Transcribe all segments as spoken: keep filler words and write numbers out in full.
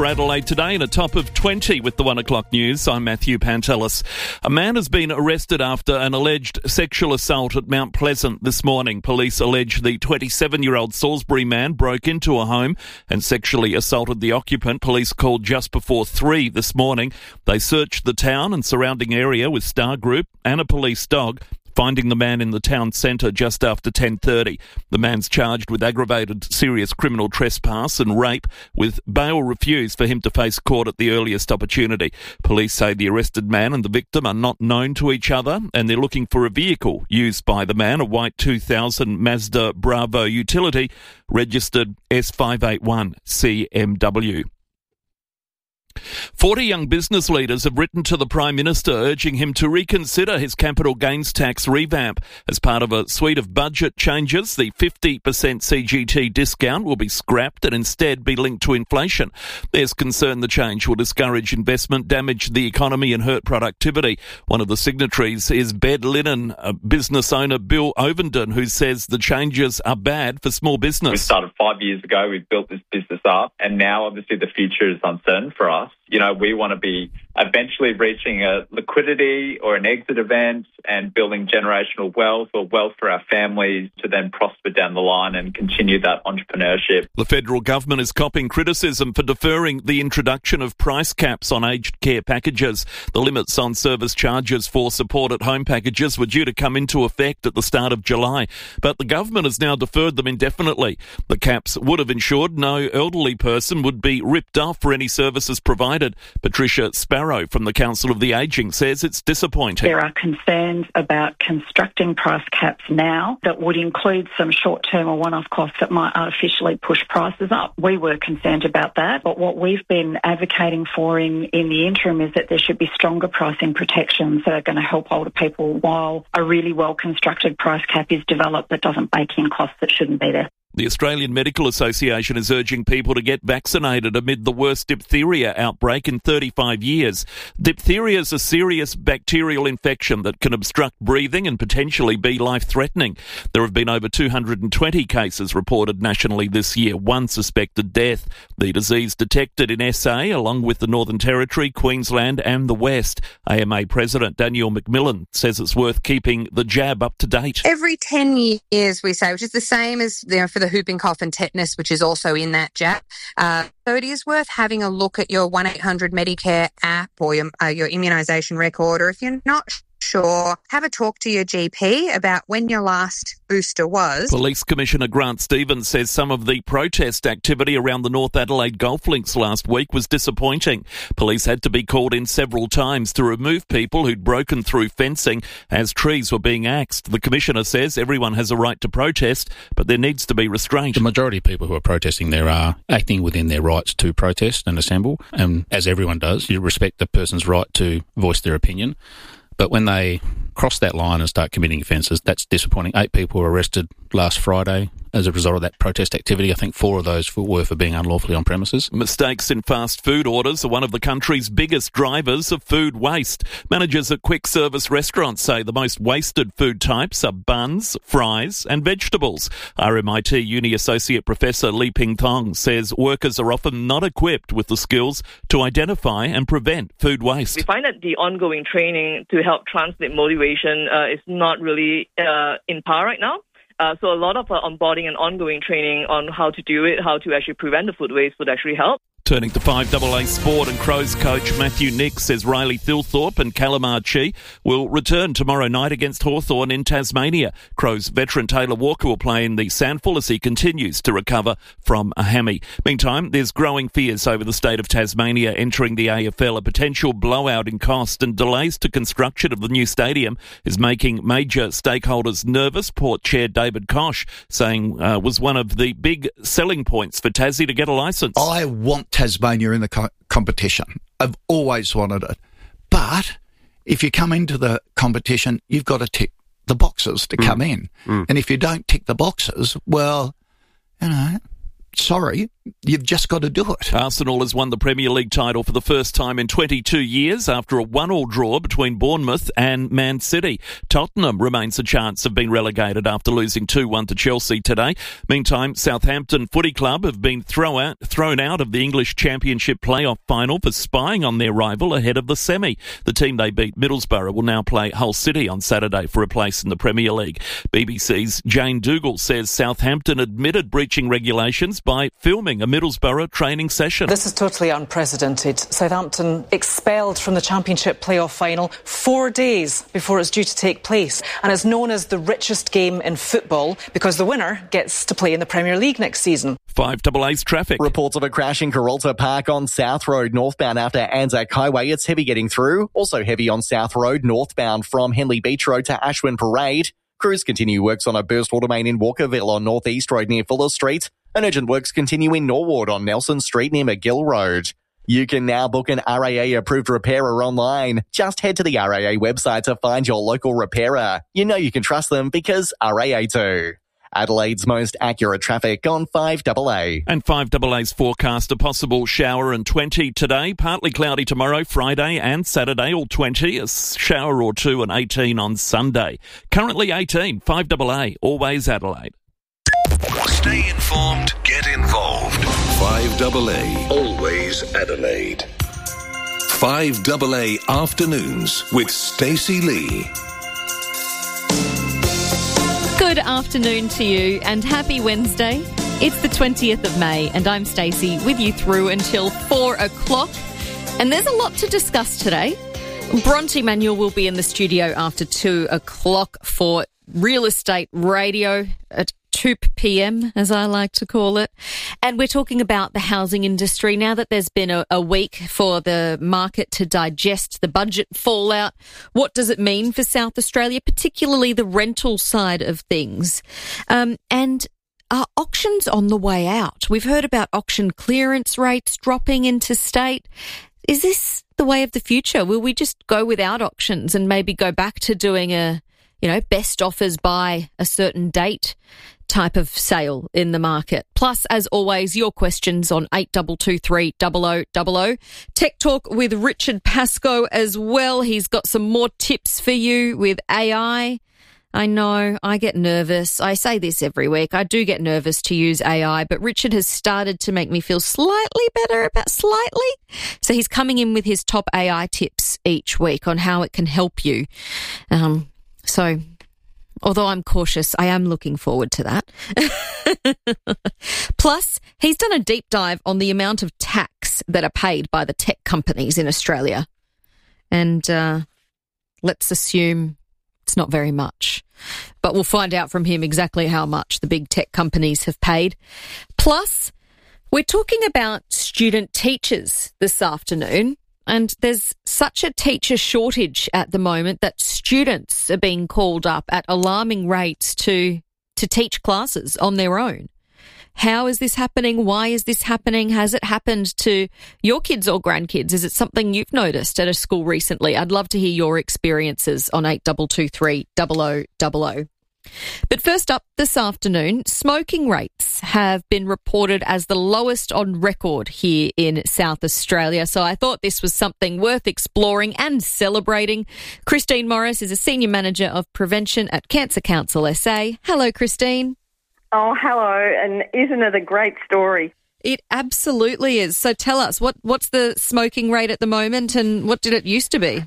For Adelaide today in a top of twenty with the one o'clock news. I'm Matthew Pantelis. A man has been arrested after an alleged sexual assault at Mount Pleasant this morning. Police allege the twenty-seven-year-old Salisbury man broke into a home and sexually assaulted the occupant. Police called just before three this morning. They searched the town and surrounding area with Star Group and a police dog, finding the man in the town centre just after ten thirty. The man's charged with aggravated serious criminal trespass and rape, with bail refused for him to face court at the earliest opportunity. Police say the arrested man and the victim are not known to each other, and they're looking for a vehicle used by the man, a white two thousand Mazda Bravo utility, registered S five eight one C M W. Forty young business leaders have written to the Prime Minister urging him to reconsider his capital gains tax revamp. As part of a suite of budget changes, the fifty percent C G T discount will be scrapped and instead be linked to inflation. There's concern the change will discourage investment, damage the economy and hurt productivity. One of the signatories is Bed Linen business owner Bill Ovenden, who says the changes are bad for small business. We started five years ago, we built this business up, and now obviously the future is uncertain for us. You know, we want to be eventually reaching a liquidity or an exit event and building generational wealth or wealth for our families to then prosper down the line and continue that entrepreneurship. The federal government is copping criticism for deferring the introduction of price caps on aged care packages. The limits on service charges for support at home packages were due to come into effect at the start of July, but the government has now deferred them indefinitely. The caps would have ensured no elderly person would be ripped off for any services provided. Patricia Sparrow from the Council of the Ageing says it's disappointing. There are concerns about constructing price caps now that would include some short-term or one-off costs that might artificially push prices up. We were concerned about that, but what we've been advocating for in, in the interim is that there should be stronger pricing protections that are going to help older people while a really well-constructed price cap is developed that doesn't bake in costs that shouldn't be there. The Australian Medical Association is urging people to get vaccinated amid the worst diphtheria outbreak in thirty-five years. Diphtheria is a serious bacterial infection that can obstruct breathing and potentially be life-threatening. There have been over two hundred twenty cases reported nationally this year, one suspected death. The disease detected in S A, along with the Northern Territory, Queensland and the West. A M A President Danielle McMillan says it's worth keeping the jab up to date. Every ten years, we say, which is the same as you know, for the whooping cough and tetanus, which is also in that jab. Uh, so it is worth having a look at your one eight hundred Medicare app or your, uh, your immunisation record, or if you're not sure, have a talk to your G P about when your last booster was. Police Commissioner Grant Stevens says some of the protest activity around the North Adelaide golf links last week was disappointing. Police had to be called in several times to remove people who'd broken through fencing as trees were being axed. The Commissioner says everyone has a right to protest, but there needs to be restraint. The majority of people who are protesting there are acting within their rights to protest and assemble, and as everyone does, you respect the person's right to voice their opinion. But when they cross that line and start committing offences, that's disappointing. Eight people were arrested last Friday as a result of that protest activity. I think four of those were for being unlawfully on premises. Mistakes in fast food orders are one of the country's biggest drivers of food waste. Managers at quick service restaurants say the most wasted food types are buns, fries and vegetables. R M I T Uni Associate Professor Li Ping Tong says workers are often not equipped with the skills to identify and prevent food waste. We find that the ongoing training to help translate motivation uh, is not really uh, in par right now. Uh, so a lot of uh, onboarding and ongoing training on how to do it, how to actually prevent the food waste would actually help. Turning to five A A Sport, and Crows coach Matthew Nick says Riley Thilthorpe and Callum Archie will return tomorrow night against Hawthorn in Tasmania. Crows veteran Taylor Walker will play in the Sandful as he continues to recover from a hammy. Meantime, there's growing fears over the state of Tasmania entering the A F L. A potential blowout in cost and delays to construction of the new stadium is making major stakeholders nervous. Port Chair David Koch saying uh, was one of the big selling points for Tassie to get a licence. I want Tasmania in the co- competition. I've always wanted it. But if you come into the competition, you've got to tick the boxes to mm. come in. Mm. And if you don't tick the boxes, well, you know, sorry, you've just got to do it. Arsenal has won the Premier League title for the first time in twenty-two years after a one-all draw between Bournemouth and Man City. Tottenham remains a chance of being relegated after losing two one to Chelsea today. Meantime, Southampton Footy Club have been throw out, thrown out of the English Championship playoff final for spying on their rival ahead of the semi. The team they beat, Middlesbrough, will now play Hull City on Saturday for a place in the Premier League. B B C's Jane Dougal says Southampton admitted breaching regulations by filming a Middlesbrough training session. This is totally unprecedented. Southampton expelled from the Championship playoff final four days before it's due to take place, and it's known as the richest game in football because the winner gets to play in the Premier League next season. Five double A's traffic. Reports of a crash in Carolta Park on South Road northbound after Anzac Highway. It's heavy getting through. Also heavy on South Road northbound from Henley Beach Road to Ashwin Parade. Crews continue works on a burst water main in Walkerville on North East Road near Fuller Street. And urgent works continue in Norwood on Nelson Street near McGill Road. You can now book an R A A-approved repairer online. Just head to the R A A website to find your local repairer. You know you can trust them because R A A do. Adelaide's most accurate traffic on five double A. And five double A's forecast, a possible shower and twenty today, partly cloudy tomorrow, Friday and Saturday, all twenty, a shower or two and eighteen on Sunday. Currently eighteen, five double A, always Adelaide. Stay informed, get involved. five double A, always Adelaide. five double A Afternoons with Stacey Lee. Good afternoon to you and happy Wednesday. It's the twentieth of May and I'm Stacey with you through until four o'clock. And there's a lot to discuss today. Bronte Manuel will be in the studio after two o'clock for Real Estate Radio at two p.m, as I like to call it. And we're talking about the housing industry now that there's been a, a week for the market to digest the budget fallout. What does it mean for South Australia, particularly the rental side of things? Um, and are auctions on the way out? We've heard about auction clearance rates dropping interstate. Is this the way of the future? Will we just go without auctions and maybe go back to doing a, you know, best offers by a certain date type of sale in the market? Plus, as always, your questions on eight two two three, zero zero zero zero. Tech Talk with Richard Pascoe as well. He's got some more tips for you with A I. I know, I get nervous. I say this every week. I do get nervous to use A I, but Richard has started to make me feel slightly better about slightly. So he's coming in with his top A I tips each week on how it can help you. Um, so... Although I'm cautious, I am looking forward to that. Plus, he's done a deep dive on the amount of tax that are paid by the tech companies in Australia. And uh, let's assume it's not very much. But we'll find out from him exactly how much the big tech companies have paid. Plus, we're talking about student teachers this afternoon. And there's such a teacher shortage at the moment that students are being called up at alarming rates to to teach classes on their own. How is this happening? Why is this happening? Has it happened to your kids or grandkids? Is it something you've noticed at a school recently? I'd love to hear your experiences on eight two two three, zero zero zero zero. But first up this afternoon, smoking rates have been reported as the lowest on record here in South Australia. So I thought this was something worth exploring and celebrating. Christine Morris is a Senior Manager of Prevention at Cancer Council S A. Hello, Christine. Oh, hello. And isn't it a great story? It absolutely is. So tell us, what, what's the smoking rate at the moment and what did it used to be?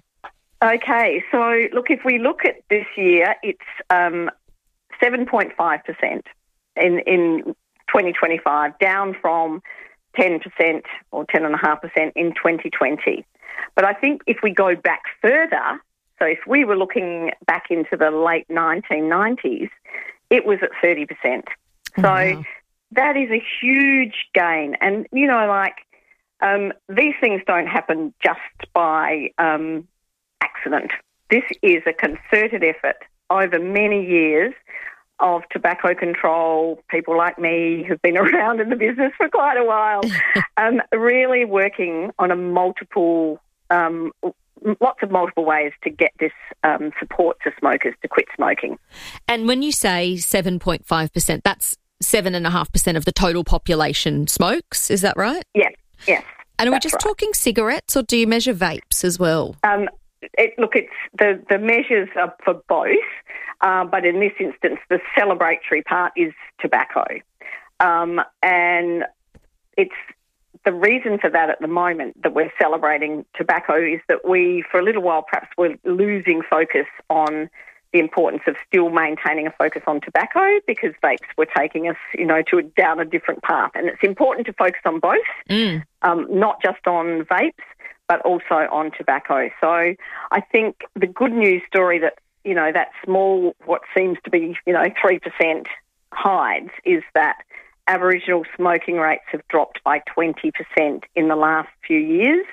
Okay, so look, if we look at this year, it's um, seven point five percent in, in twenty twenty-five, down from ten percent or ten point five percent in twenty twenty. But I think if we go back further, so if we were looking back into the late nineteen nineties, it was at thirty percent. So mm-hmm. that is a huge gain. And, you know, like um, these things don't happen just by um, accident. This is a concerted effort over many years of tobacco control, people like me who've been around in the business for quite a while, um, really working on a multiple, um, lots of multiple ways to get this um, support to smokers to quit smoking. And when you say seven point five percent, that's seven point five percent of the total population smokes. Is that right? Yes, yes. And are we that's just right. talking cigarettes, or do you measure vapes as well? Um, it, look, it's the, the measures are for both, uh, but in this instance, the celebratory part is tobacco. Um, and it's the reason for that at the moment that we're celebrating tobacco is that we, for a little while, perhaps we're losing focus on the importance of still maintaining a focus on tobacco because vapes were taking us, you know, to a, down a different path. And it's important to focus on both, mm. um, not just on vapes, but also on tobacco. So I think the good news story that, you know, that small, what seems to be, you know, three percent hides is that Aboriginal smoking rates have dropped by twenty percent in the last few years.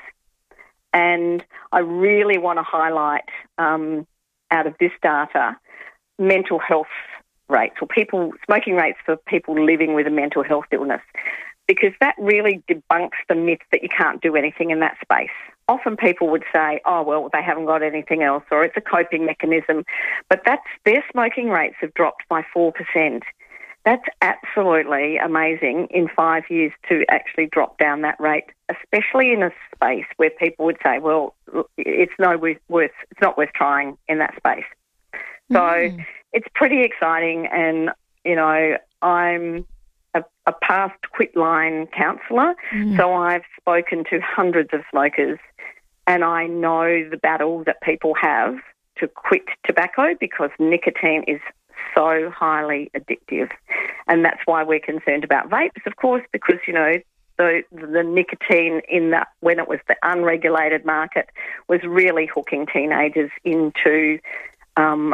And I really want to highlight, um, out of this data, mental health rates or people smoking rates for people living with a mental health illness, because that really debunks the myth that you can't do anything in that space. Often people would say, oh, well, they haven't got anything else or it's a coping mechanism. But that's their smoking rates have dropped by four percent. That's absolutely amazing in five years to actually drop down that rate, especially in a space where people would say, well, it's no worth, it's not worth trying in that space. So mm. it's pretty exciting, and, you know, I'm a, a past quitline counsellor, mm. so I've spoken to hundreds of smokers, and I know the battle that people have to quit tobacco because nicotine is so highly addictive. And that's why we're concerned about vapes, of course, because, you know, the the nicotine in that when it was the unregulated market was really hooking teenagers into um,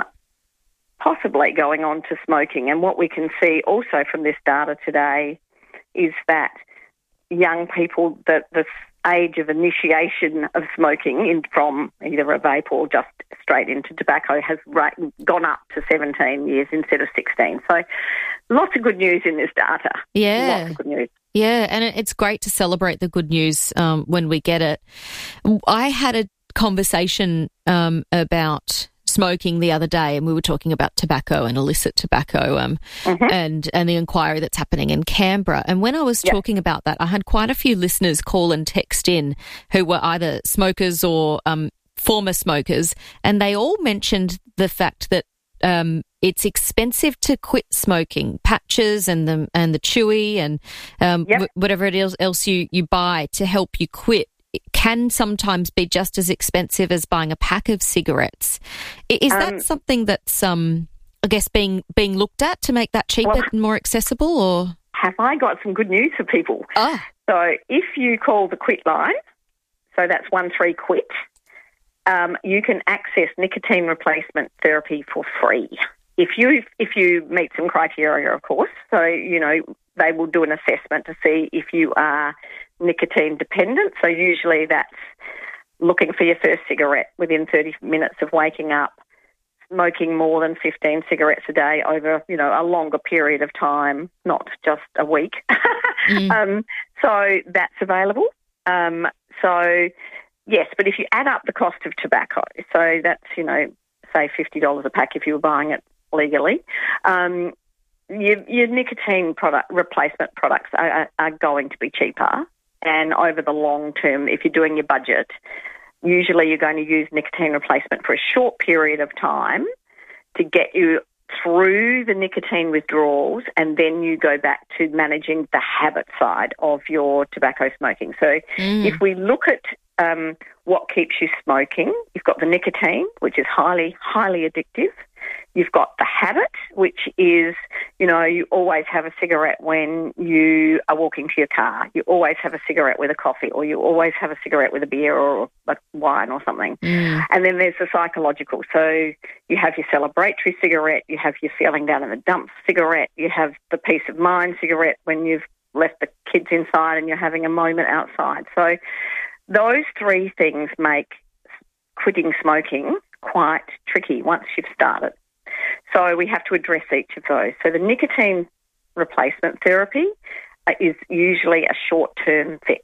possibly going on to smoking. And what we can see also from this data today is that young people, the, the age of initiation of smoking in, from either a vape or just straight into tobacco has ra- gone up to seventeen years instead of sixteen. So lots of good news in this data. Yeah. Lots of good news. Yeah, and it's great to celebrate the good news um, when we get it. I had a conversation um, about smoking the other day, and we were talking about tobacco and illicit tobacco um, mm-hmm. and, and the inquiry that's happening in Canberra. And when I was yep. talking about that, I had quite a few listeners call and text in who were either smokers or um, former smokers, and they all mentioned the fact that um, it's expensive to quit smoking. Patches and the and the chewy and um, yep. w- whatever it is else you, you buy to help you quit it can sometimes be just as expensive as buying a pack of cigarettes. Is um, that something that's, um, I guess, being being looked at to make that cheaper well, and more accessible? Or have I got some good news for people? Oh. So if you call the Quit line, so that's one three quit, um, you can access nicotine replacement therapy for free. If you if you meet some criteria, of course. So, you know, they will do an assessment to see if you are nicotine dependent. So usually that's looking for your first cigarette within thirty minutes of waking up, smoking more than fifteen cigarettes a day over, you know, a longer period of time, not just a week. mm. um, so that's available. Um, so, yes, but if you add up the cost of tobacco, so that's, you know, say fifty dollars a pack if you were buying it legally, um, your, your nicotine product replacement products are, are going to be cheaper. And over the long term, if you're doing your budget, usually you're going to use nicotine replacement for a short period of time to get you through the nicotine withdrawals, and then you go back to managing the habit side of your tobacco smoking. So mm. if we look at um, what keeps you smoking, you've got the nicotine, which is highly, highly addictive. You've got the habit, which is, you know, you always have a cigarette when you are walking to your car. You always have a cigarette with a coffee, or you always have a cigarette with a beer or a wine or something. Mm. And then there's the psychological. So you have your celebratory cigarette, you have your feeling down in the dumps cigarette, you have the peace of mind cigarette when you've left the kids inside and you're having a moment outside. So those three things make quitting smoking quite tricky once you've started. So we have to address each of those. So the nicotine replacement therapy is usually a short-term fix.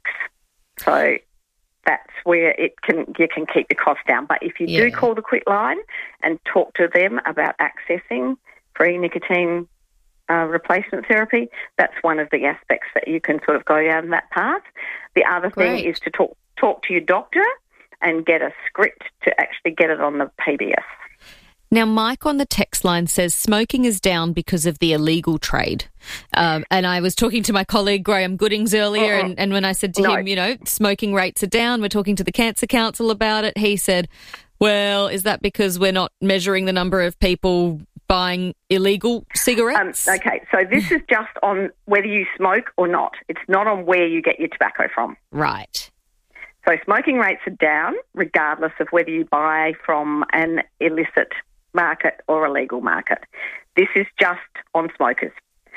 So that's where it can you can keep the cost down. But if you yeah. do call the Quit line and talk to them about accessing free nicotine uh, replacement therapy. That's one of the aspects that you can sort of go down that path. The other Great. thing is to talk talk to your doctor and get a script to actually get it on the P B S. Now, Mike on the text line says smoking is down because of the illegal trade. Um, and I was talking to my colleague Graham Goodings earlier, Uh-uh. and, and when I said to No. him, you know, smoking rates are down, we're talking to the Cancer Council about it, he said, well, is that because we're not measuring the number of people buying illegal cigarettes? Um, okay, so this is just on whether you smoke or not. It's not on where you get your tobacco from. Right. So smoking rates are down regardless of whether you buy from an illicit market or a legal market. This is just on smokers.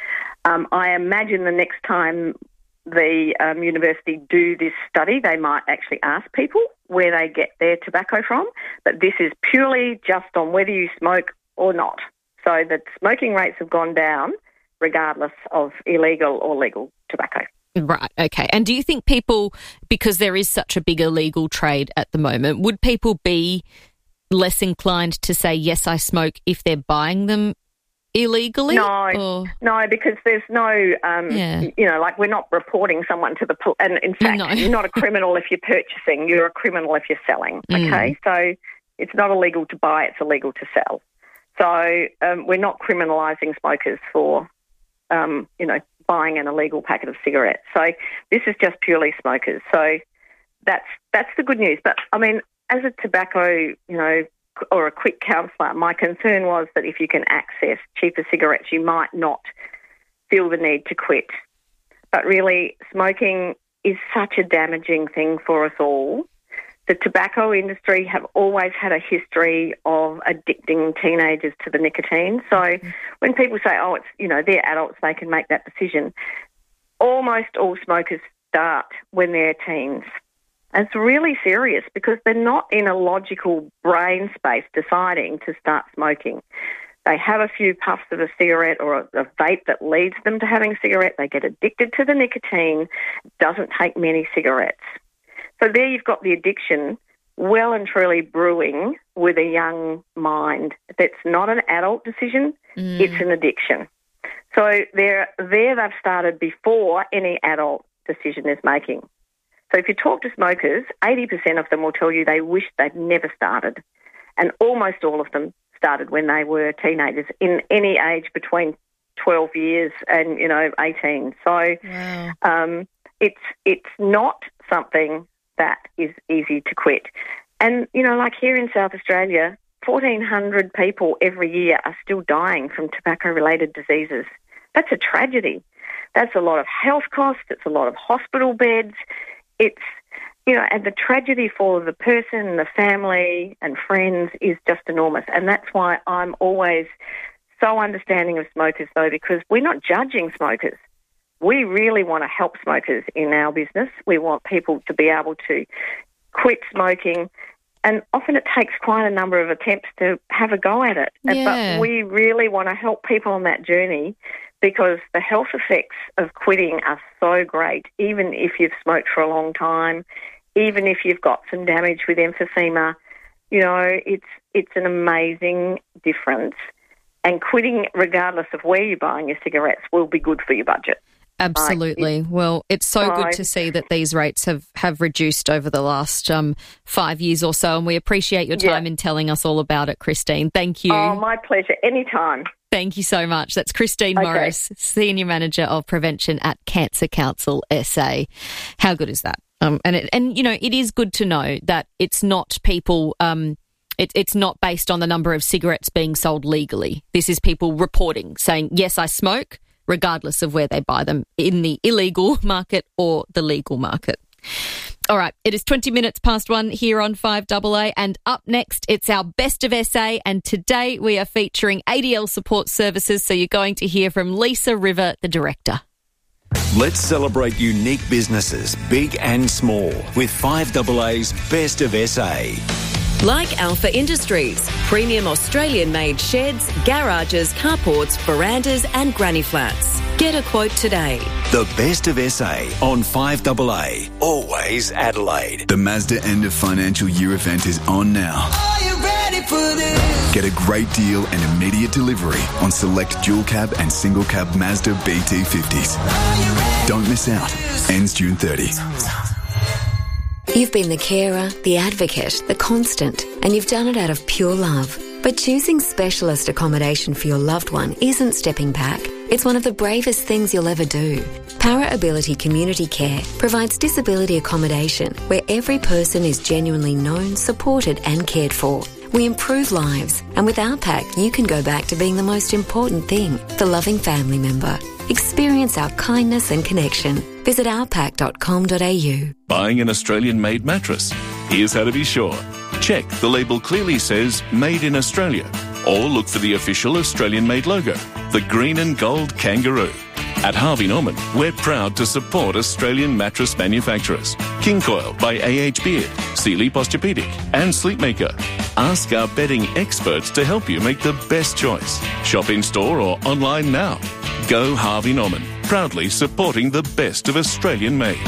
Um, I imagine the next time the um, university do this study, they might actually ask people where they get their tobacco from, but this is purely just on whether you smoke or not. So the smoking rates have gone down regardless of illegal or legal tobacco. Right, okay. And do you think people, because there is such a big illegal trade at the moment, would people be less inclined to say, yes, I smoke if they're buying them illegally? No, or? no, because there's no, um, Yeah. you know, like we're not reporting someone to the police. And in fact, No. you're not a criminal if you're purchasing. You're a criminal if you're selling, okay? Mm. So it's not illegal to buy, it's illegal to sell. So um, we're not criminalising smokers for, um, you know, buying an illegal packet of cigarettes. So this is just purely smokers. So that's that's the good news. But, I mean, as a tobacco, you know, or a quick counsellor, my concern was that if you can access cheaper cigarettes, you might not feel the need to quit. But really, smoking is such a damaging thing for us all. The tobacco industry have always had a history of addicting teenagers to the nicotine. So mm-hmm. when people say, oh, it's, you know, they're adults, they can make that decision, almost all smokers start when they're teens. And it's really serious because they're not in a logical brain space deciding to start smoking. They have a few puffs of a cigarette or a, a vape that leads them to having a cigarette. They get addicted to the nicotine. It doesn't take many cigarettes. So there you've got the addiction well and truly brewing with a young mind. That's not an adult decision, mm. it's an addiction. So there, there they've started before any adult decision is making. So if you talk to smokers, eighty percent of them will tell you they wish they'd never started. And almost all of them started when they were teenagers, in any age between twelve years and, you know, eighteen. So wow. um, it's it's not something that is easy to quit. And, you know, like here in South Australia, fourteen hundred people every year are still dying from tobacco-related diseases. That's a tragedy. That's a lot of health costs. It's a lot of hospital beds. It's, you know, and the tragedy for the person, the family and friends is just enormous. And that's why I'm always so understanding of smokers, though, because we're not judging smokers. We really want to help smokers in our business. We want people to be able to quit smoking, and often it takes quite a number of attempts to have a go at it. Yeah. But we really want to help people on that journey because the health effects of quitting are so great, even if you've smoked for a long time, even if you've got some damage with emphysema. You know, it's it's an amazing difference. And quitting, regardless of where you're buying your cigarettes, will be good for your budget. Absolutely. Right. Well, it's so Right. good to see that these rates have, have reduced over the last um, five years or so, and we appreciate your time Yeah. in telling us all about it, Christine. Thank you. Oh, my pleasure. Anytime. Thank you so much. That's Christine Okay. Morris, Senior Manager of Prevention at Cancer Council S A. How good is that? Um, and, it, and, you know, it is good to know that it's not people... Um, It, it's not based on the number of cigarettes being sold legally. This is people reporting, saying, yes, I smoke, regardless of where they buy them, in the illegal market or the legal market. All right, it is twenty minutes past one here on five A A, and up next, it's our Best of S A, and today we are featuring A D L Support Services, so you're going to hear from Lisa River, the Director. Let's celebrate unique businesses, big and small, with five A A's Best of S A. Like Alpha Industries, premium Australian-made sheds, garages, carports, verandas and granny flats. Get a quote today. The Best of S A on five A A. Always Adelaide. The Mazda end of financial year event is on now. Are you ready Get a great deal and immediate delivery on select dual cab and single cab Mazda B T fifties. Don't miss out. Ends June thirtieth. You've been the carer, the advocate, the constant, and you've done it out of pure love. But choosing specialist accommodation for your loved one isn't stepping back. It's one of the bravest things you'll ever do. Para Ability Community Care provides disability accommodation where every person is genuinely known, supported and cared for. We improve lives, and with our pack, you can go back to being the most important thing, the loving family member. Experience our kindness and connection. Visit our pack dot com dot a u. Buying an Australian-made mattress? Here's how to be sure. Check the label clearly says Made in Australia, or look for the official Australian-made logo, the green and gold kangaroo. At Harvey Norman, we're proud to support Australian mattress manufacturers. King Coil by A H Beard, Sealy Posturepedic and Sleepmaker. Ask our bedding experts to help you make the best choice. Shop in-store or online now. Go Harvey Norman, proudly supporting the best of Australian-made.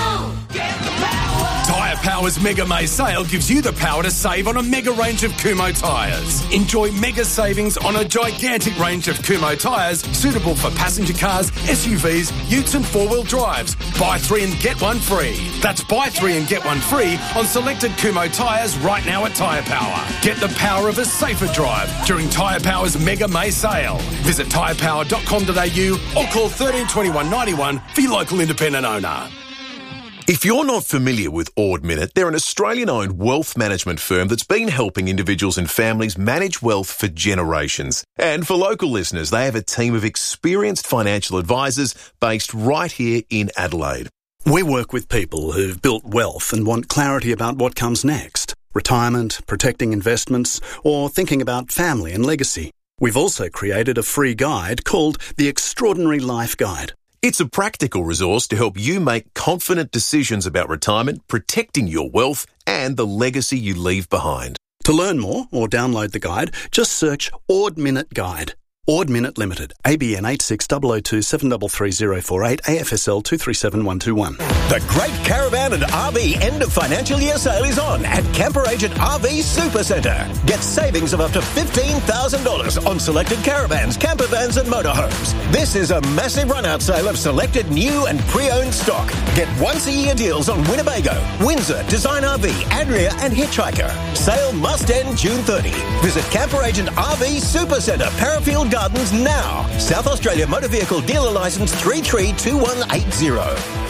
Tyre Power's Mega May sale gives you the power to save on a mega range of Kumho tyres. Enjoy mega savings on a gigantic range of Kumho tyres suitable for passenger cars, S U Vs, utes and four-wheel drives. Buy three and get one free. That's buy three and get one free on selected Kumho tyres right now at Tyre Power. Get the power of a safer drive during Tyre Power's Mega May sale. Visit tyre power dot com dot a u or call thirteen twenty-one ninety-one for your local independent owner. If you're not familiar with Ord Minnett, they're an Australian-owned wealth management firm that's been helping individuals and families manage wealth for generations. And for local listeners, they have a team of experienced financial advisors based right here in Adelaide. We work with people who've built wealth and want clarity about what comes next. Retirement, protecting investments, or thinking about family and legacy. We've also created a free guide called The Extraordinary Life Guide. It's a practical resource to help you make confident decisions about retirement, protecting your wealth and the legacy you leave behind. To learn more or download the guide, just search Ord Minnett Guide. Ord Minnett Limited, A B N eight six zero zero two seven three three zero four eight, A F S L two three seven one two one. The Great Caravan and R V End of Financial Year sale is on at Camper Agent R V Supercentre. Get savings of up to fifteen thousand dollars on selected caravans, camper vans and motorhomes. This is a massive run-out sale of selected new and pre-owned stock. Get once-a-year deals on Winnebago, Windsor, Design R V, Adria and Hitchhiker. Sale must end June thirtieth. Visit Camper Agent R V Supercentre, Parafield Gardens now. South Australia Motor Vehicle Dealer Licence three three two one eight zero.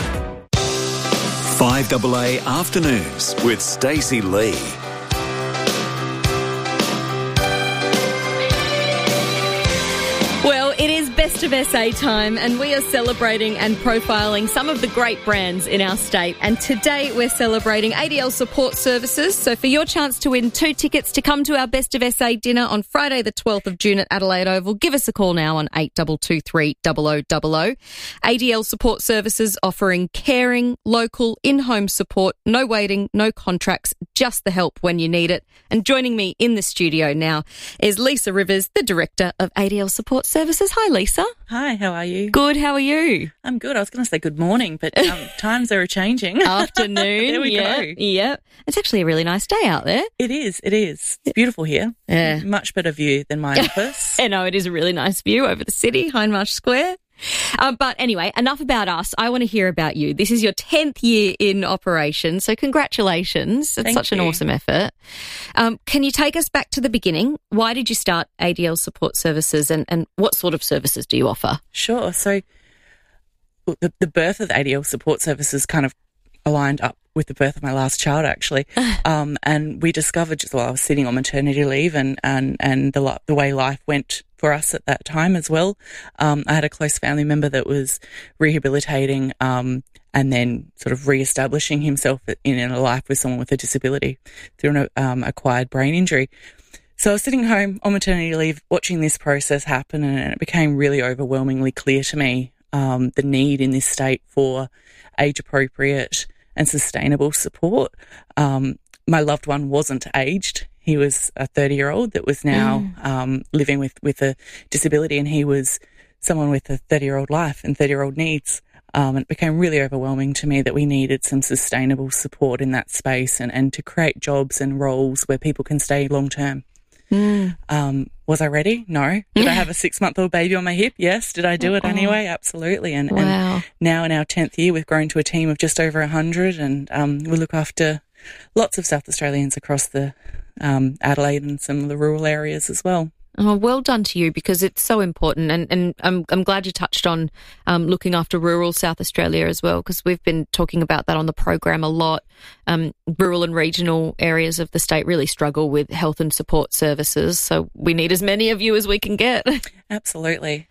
five A A Afternoons with Stacey Lee. Well, it is Best of S A time, and we are celebrating and profiling some of the great brands in our state. And today we're celebrating A D L Support Services. So for your chance to win two tickets to come to our Best of S A dinner on Friday the twelfth of June at Adelaide Oval, give us a call now on eight two two three zero zero zero zero. A D L Support Services offering caring, local, in-home support, no waiting, no contracts, just the help when you need it. And joining me in the studio now is Lisa Rivers, the Director of A D L Support Services. Hi, Lisa. Hi, how are you? Good, how are you? I'm good. I was going to say good morning, but um, times are changing. Afternoon. There we yeah, go. Yeah. It's actually a really nice day out there. It is, it is. It's beautiful here. Yeah. Much better view than my office. I know, it is a really nice view over the city, Hindmarsh Square. Um, but anyway, enough about us. I want to hear about you. This is your tenth year in operation, so congratulations. It's Thank such you. an awesome effort. Um, can you take us back to the beginning? Why did you start A D L Support Services, and, and what sort of services do you offer? Sure. So the, the birth of A D L Support Services kind of aligned up with the birth of my last child, actually. um, and we discovered just while I was sitting on maternity leave and, and, and the, the way life went for us at that time as well. Um, I had a close family member that was rehabilitating um, and then sort of re-establishing himself in, in a life with someone with a disability through an um, acquired brain injury. So I was sitting home on maternity leave watching this process happen, and it became really overwhelmingly clear to me um, the need in this state for age-appropriate and sustainable support. Um, my loved one wasn't aged. He was a thirty-year-old that was now mm. um, living with, with a disability, and he was someone with a thirty-year-old life and thirty-year-old needs. Um, and it became really overwhelming to me that we needed some sustainable support in that space and, and to create jobs and roles where people can stay long-term. Mm. Um, was I ready? No. Did I have a six-month-old baby on my hip? Yes. Did I do it anyway? Absolutely. And, Wow. and now in our tenth year, we've grown to a team of just over one hundred, and um, we look after lots of South Australians across the um, Adelaide and some of the rural areas as well. Oh, well done to you, because it's so important, and, and I'm I'm glad you touched on um, looking after rural South Australia as well, because we've been talking about that on the program a lot. Um, rural and regional areas of the state really struggle with health and support services, so we need as many of you as we can get. Absolutely.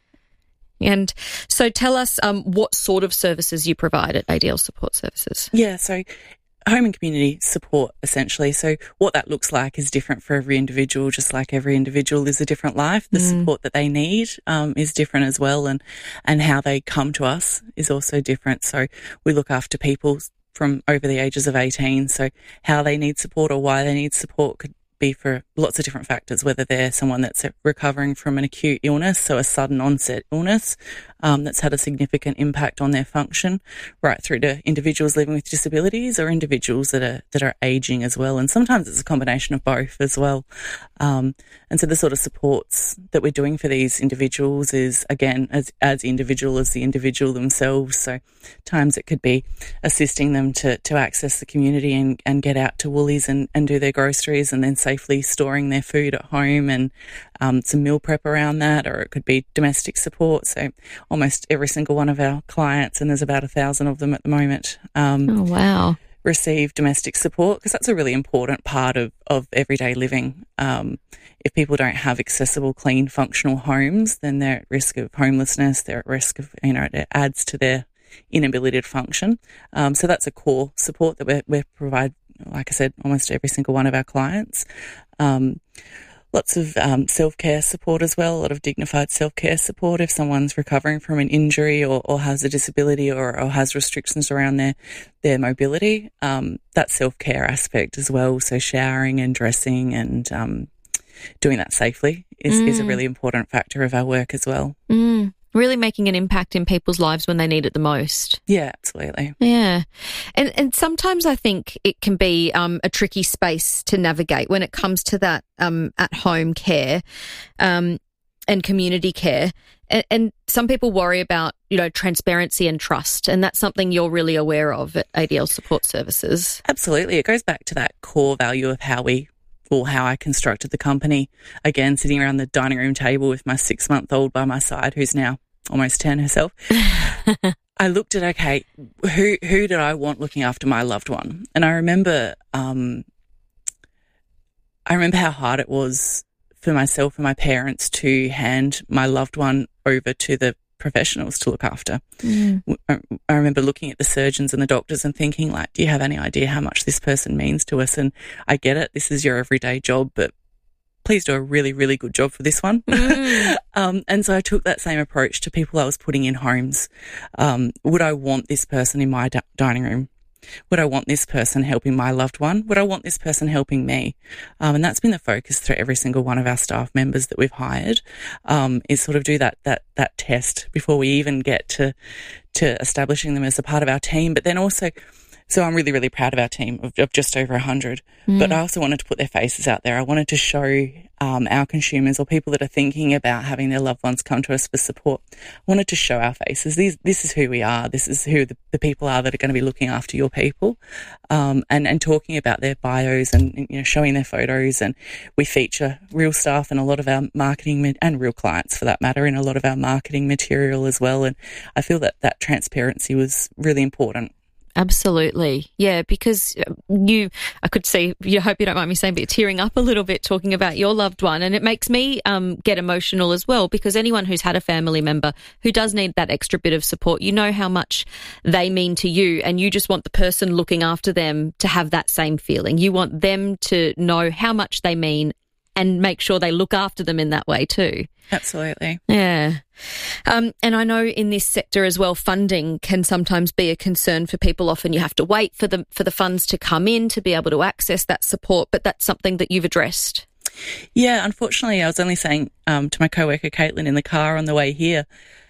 And so tell us um, what sort of services you provide at A D L Support Services. Yeah, so home and community support, essentially. So what that looks like is different for every individual, just like every individual lives a different life. The mm. support that they need um, is different as well, and, and how they come to us is also different. So we look after people from over the ages of eighteen. So how they need support or why they need support could be for lots of different factors, whether they're someone that's recovering from an acute illness, so a sudden onset illness um, that's had a significant impact on their function, right through to individuals living with disabilities or individuals that are that are aging as well. And sometimes it's a combination of both as well. Um, and so the sort of supports that we're doing for these individuals is, again, as as individual as the individual themselves. So times it could be assisting them to to access the community and, and get out to Woolies and, and do their groceries, and then safely storing their food at home, and um, some meal prep around that, or it could be domestic support. So almost every single one of our clients, and there's about a thousand of them at the moment, um, oh, wow. receive domestic support, because that's a really important part of, of everyday living. Um, if people don't have accessible, clean, functional homes, then they're at risk of homelessness. They're at risk of, you know, it adds to their inability to function. Um, so that's a core support that we we provide, like I said, almost every single one of our clients. Um, lots of um, self-care support as well, a lot of dignified self-care support if someone's recovering from an injury or, or has a disability or, or has restrictions around their, their mobility. Um, that self-care aspect as well, so showering and dressing and um, doing that safely is, mm. is a really important factor of our work as well. Mm. Really making an impact in people's lives when they need it the most. Yeah, absolutely. Yeah. And and sometimes I think it can be um, a tricky space to navigate when it comes to that um, at-home care um, and community care. And, and some people worry about, you know, transparency and trust, and that's something you're really aware of at A D L Support Services. Absolutely. It goes back to that core value of how we or how I constructed the company. Again, sitting around the dining room table with my six-month-old by my side, who's now almost ten herself. I looked at, okay, who who did I want looking after my loved one? And I remember, um, I remember how hard it was for myself and my parents to hand my loved one over to the professionals to look after. Mm. I remember looking at the surgeons and the doctors and thinking, like, do you have any idea how much this person means to us? And I get it, this is your everyday job, but please do a really, really good job for this one. Mm. um, and so I took that same approach to people I was putting in homes. Um, would I want this person in my d- dining room? Would I want this person helping my loved one? Would I want this person helping me? Um, and that's been the focus through every single one of our staff members that we've hired, um, is sort of do that that that test before we even get to to establishing them as a part of our team. But then also, so I'm really, really proud of our team of, of just over one hundred. Mm. But I also wanted to put their faces out there. I wanted to show um, our consumers or people that are thinking about having their loved ones come to us for support, I wanted to show our faces. These, this is who we are. This is who the, the people are that are going to be looking after your people, um, and, and talking about their bios and, you know, showing their photos. And we feature real staff in a lot of our marketing and real clients for that matter in a lot of our marketing material as well. And I feel that that transparency was really important. Absolutely. Yeah, because you, I could see, you hope you don't mind me saying, but you're tearing up a little bit talking about your loved one. And it makes me um, get emotional as well, because anyone who's had a family member who does need that extra bit of support, you know how much they mean to you, and you just want the person looking after them to have that same feeling. You want them to know how much they mean and make sure they look after them in that way too. Absolutely. Yeah. Um, and I know in this sector as well, funding can sometimes be a concern for people. Often you have to wait for the, for the funds to come in to be able to access that support, but that's something that you've addressed. Yeah, unfortunately, I was only saying um, to my co-worker Caitlin in the car on the way here,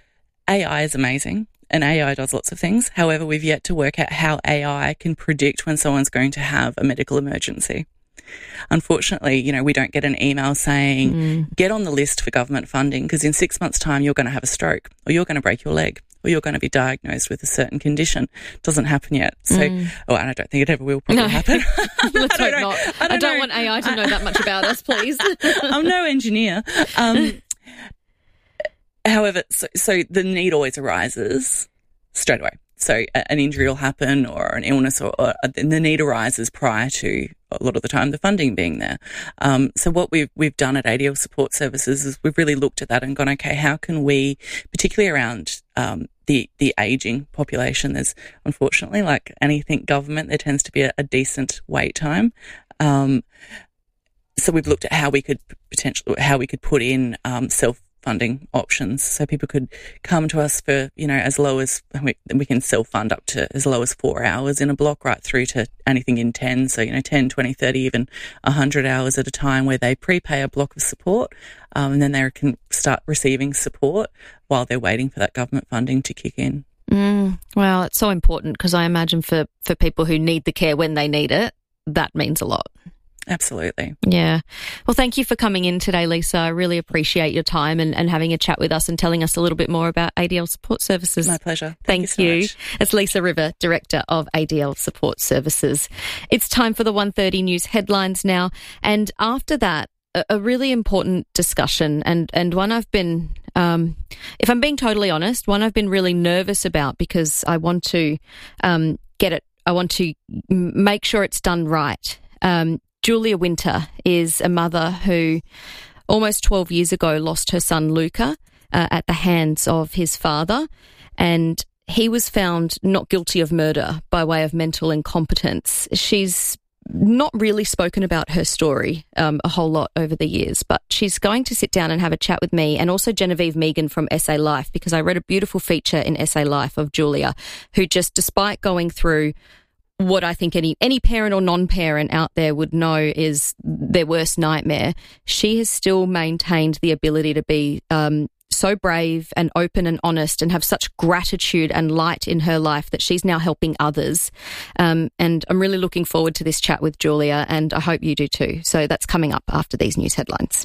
A I is amazing. And A I does lots of things. However, we've yet to work out how A I can predict when someone's going to have a medical emergency. Unfortunately, you know, we don't get an email saying, Mm. get on the list for government funding because in six months' time you're going to have a stroke or you're going to break your leg or you're going to be diagnosed with a certain condition. It doesn't happen yet. So, Mm. oh, and I don't think it ever will probably No. happen. Let's hope know. not. I I don't don't know. want A I to know that much about us, please. I'm no engineer. Um, however, so, so the need always arises straight away. So a- an injury will happen or an illness or, or the need arises prior to a lot of the time the funding being there. Um, so what we've, we've done at A D L Support Services is we've really looked at that and gone, okay, how can we, particularly around, um, the, the aging population, there's unfortunately, like anything government, there tends to be a, a decent wait time. Um, so we've looked at how we could potentially, how we could put in, um, self funding options so people could come to us for, you know, as low as we, we can self-fund up to as low as four hours in a block right through to anything in ten. So, you know, ten, twenty, thirty, even one hundred hours at a time where they prepay a block of support um, and then they can start receiving support while they're waiting for that government funding to kick in. Mm, well, it's so important because I imagine for, for people who need the care when they need it, that means a lot. Absolutely. Yeah. Well, thank you for coming in today, Lisa. I really appreciate your time and, and having a chat with us and telling us a little bit more about A D L Support Services. My pleasure. Thank, Thank you you. so much. It's Lisa River, Director of A D L Support Services. It's time for the one thirty news headlines now. And after that, a, a really important discussion and, and one I've been, um, if I'm being totally honest, one I've been really nervous about because I want to um, get it, I want to m- make sure it's done right. Um, Julia Winter is a mother who almost twelve years ago lost her son Luca uh, at the hands of his father, and he was found not guilty of murder by way of mental incompetence. She's not really spoken about her story um, a whole lot over the years, but she's going to sit down and have a chat with me and also Genevieve Megan from S A Life, because I read a beautiful feature in S A Life of Julia, who just, despite going through what I think any any parent or non-parent out there would know is their worst nightmare, she has still maintained the ability to be um, so brave and open and honest and have such gratitude and light in her life that she's now helping others. Um, and I'm really looking forward to this chat with Julia, and I hope you do too. So that's coming up after these news headlines.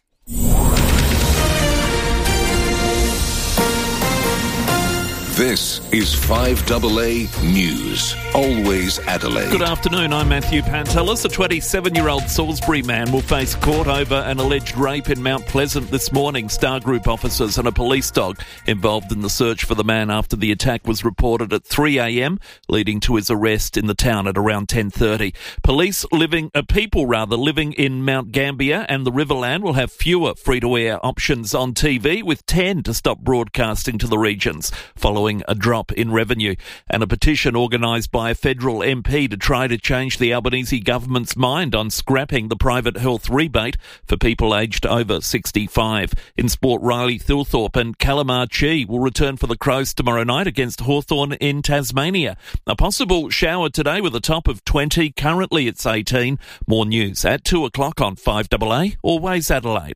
This is five A A News. Always Adelaide. Good afternoon, I'm Matthew Pantelis. A twenty-seven-year-old Salisbury man will face court over an alleged rape in Mount Pleasant this morning. Star Group officers and a police dog involved in the search for the man after the attack was reported at three a.m, leading to his arrest in the town at around ten thirty. Police living, uh, people rather, living in Mount Gambier and the Riverland will have fewer free-to-air options on T V, with ten to stop broadcasting to the regions, following a drop in revenue. And a petition organised by a federal M P to try to change the Albanese government's mind on scrapping the private health rebate for people aged over sixty-five. In sport, Riley Thilthorpe and Calamar Chi will return for the Crows tomorrow night against Hawthorn in Tasmania. A possible shower today with a top of twenty. Currently it's eighteen. More news at two o'clock on five A A, Always Adelaide.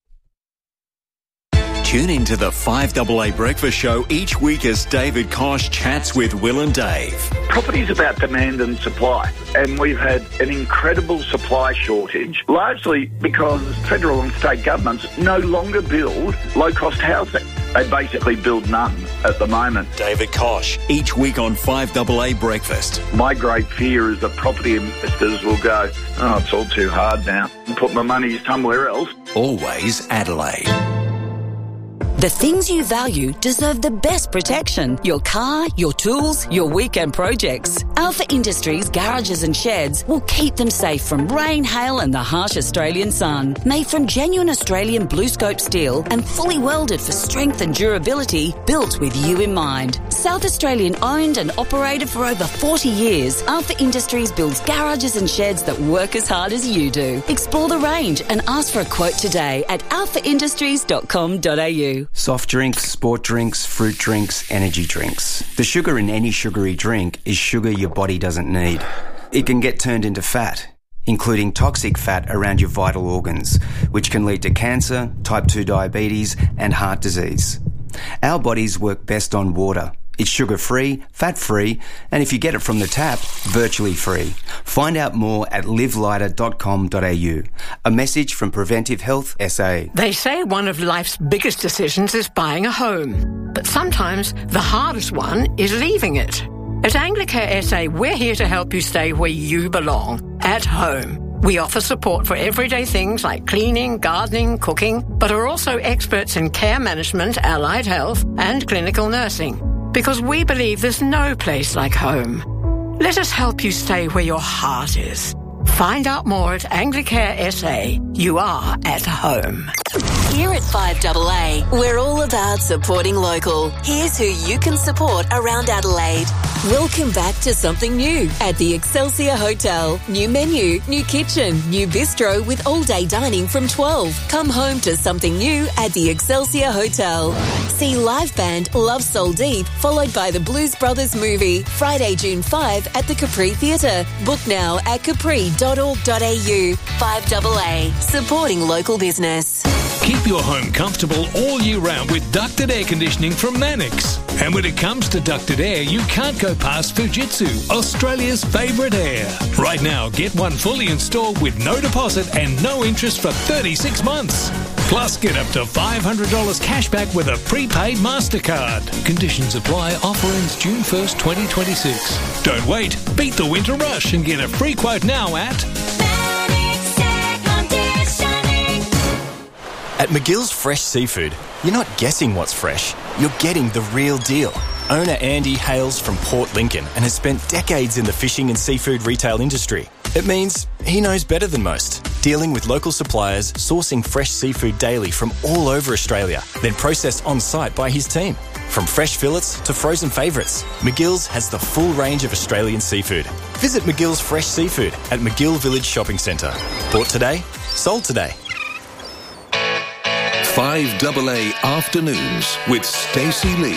Tune into the five A A Breakfast Show each week as David Kosh chats with Will and Dave. Property is about demand and supply, and we've had an incredible supply shortage, largely because federal and state governments no longer build low-cost housing. They basically build none at the moment. David Kosh, each week on five A A Breakfast. My great fear is that property investors will go, oh, it's all too hard now, and put my money somewhere else. Always Adelaide. The things you value deserve the best protection. Your car, your tools, your weekend projects. Alpha Industries garages and sheds will keep them safe from rain, hail and the harsh Australian sun. Made from genuine Australian blue scope steel and fully welded for strength and durability, built with you in mind. South Australian owned and operated for over forty years, Alpha Industries builds garages and sheds that work as hard as you do. Explore the range and ask for a quote today at alpha industries dot com dot a u. Soft drinks, sport drinks, fruit drinks, energy drinks. The sugar in any sugary drink is sugar your body doesn't need. It can get turned into fat, including toxic fat around your vital organs, which can lead to cancer, type two diabetes, and heart disease. Our bodies work best on water, It's sugar-free, fat-free, and if you get it from the tap, virtually free. Find out more at live lighter dot com dot a u. A message from Preventive Health S A. They say one of life's biggest decisions is buying a home. But sometimes the hardest one is leaving it. At Anglicare S A, we're here to help you stay where you belong, at home. We offer support for everyday things like cleaning, gardening, cooking, but are also experts in care management, allied health, and clinical nursing. Because we believe there's no place like home. Let us help you stay where your heart is. Find out more at Anglicare S A. You are at home. Here at five A A, we're all about supporting local. Here's who you can support around Adelaide. Welcome back to something new at the Excelsior Hotel. New menu, new kitchen, new bistro with all-day dining from twelve. Come home to something new at the Excelsior Hotel. See live band Love Soul Deep, followed by the Blues Brothers movie, Friday, June fifth at the Capri Theatre. Book now at capri dot org dot a u. five A A, supporting local business. Keep your home comfortable all year round with ducted air conditioning from Mannix. And when it comes to ducted air, you can't go past Fujitsu, Australia's favourite air. Right now, get one fully installed with no deposit and no interest for thirty-six months. Plus, get up to five hundred dollars cash back with a prepaid MasterCard. Conditions apply. Offer ends June first, twenty twenty-six. Don't wait. Beat the winter rush and get a free quote now at... At McGill's Fresh Seafood, you're not guessing what's fresh, you're getting the real deal. Owner Andy hails from Port Lincoln and has spent decades in the fishing and seafood retail industry. It means he knows better than most, dealing with local suppliers, sourcing fresh seafood daily from all over Australia, then processed on-site by his team. From fresh fillets to frozen favourites, McGill's has the full range of Australian seafood. Visit McGill's Fresh Seafood at McGill Village Shopping Centre. Bought today, sold today. five A A Afternoons with Stacey Lee.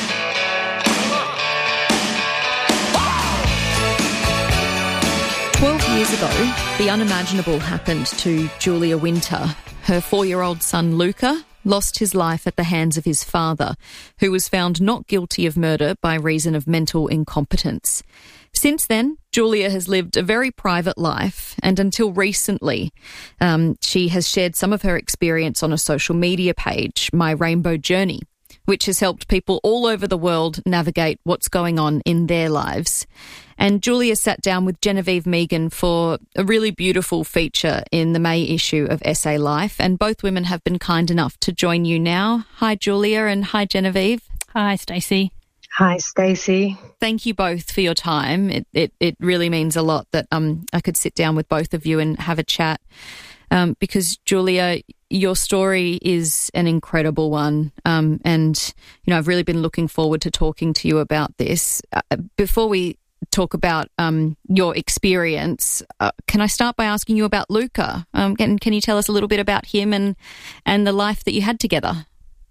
Twelve years ago, the unimaginable happened to Julia Winter. Her four-year-old son, Luca, lost his life at the hands of his father, who was found not guilty of murder by reason of mental incompetence. Since then, Julia has lived a very private life, and until recently, um, she has shared some of her experience on a social media page, My Rainbow Journey, which has helped people all over the world navigate what's going on in their lives. And Julia sat down with Genevieve Megan for a really beautiful feature in the May issue of S A Life, and both women have been kind enough to join you now. Hi, Julia, and hi, Genevieve. Hi, Stacey. Hi, Stacey. Thank you both for your time. It, it it really means a lot that um I could sit down with both of you and have a chat. Um, because Julia, your story is an incredible one, um, and you know I've really been looking forward to talking to you about this. Uh, before we talk about um, your experience, uh, can I start by asking you about Luca? Um, can can you tell us a little bit about him and and the life that you had together?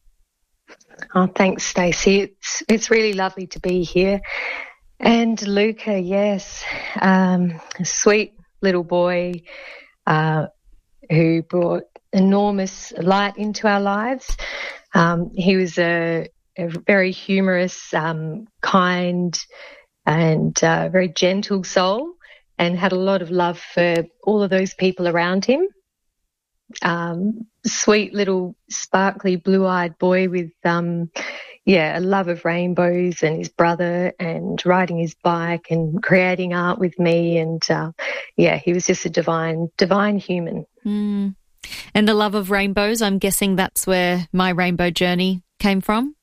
Oh, thanks, Stacey. It's it's really lovely to be here. And Luca, yes, um, a sweet little boy uh, who brought enormous light into our lives. Um, he was a, a very humorous, um, kind, and uh, very gentle soul, and had a lot of love for all of those people around him. Um, sweet little sparkly blue-eyed boy with, um, yeah, a love of rainbows and his brother and riding his bike and creating art with me. And, uh, yeah, he was just a divine, divine human. Mm. And the love of rainbows, I'm guessing that's where My Rainbow Journey came from?